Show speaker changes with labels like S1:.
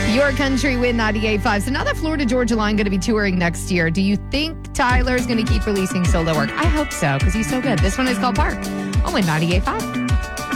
S1: Your country win 98.5. So now the Florida Georgia Line going to be touring next year. Do you think Tyler's going to keep releasing solo work? I hope so, because he's so good. This one is called Park on Win 98.5.